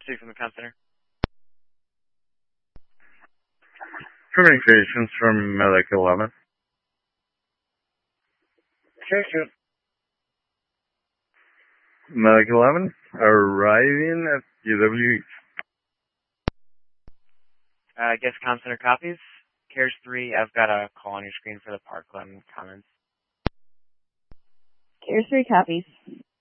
Steve from the Con Center. Communications from Medic 11. Check. Medic 11, arriving at UWE. Guess Con Center copies. Carriage 3, I've got a call on your screen for the Parkland comments. Carriage 3 copies.